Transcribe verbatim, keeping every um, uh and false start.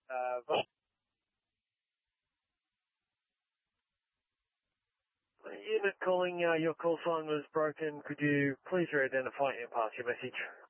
Uh, but unit calling, uh, your call sign was broken. Could you please re-identify and pass your message?